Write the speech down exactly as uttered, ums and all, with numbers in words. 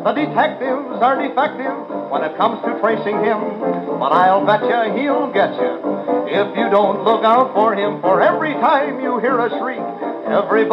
The detectives are defective when it comes to tracing him, but I'll bet you he'll get you if you don't look out for him. For every time you hear a shriek, everybody